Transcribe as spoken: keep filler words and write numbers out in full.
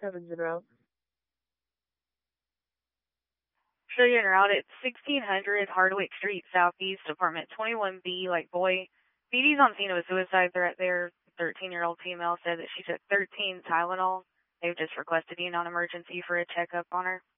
seven zero. Show you en route at sixteen hundred Hardwick Street Southeast, apartment twenty-one B, like boy. B D's on scene of a suicide threat there. thirteen-year-old female said that she took thirteen Tylenol. They've just requested you non-emergency for a checkup on her.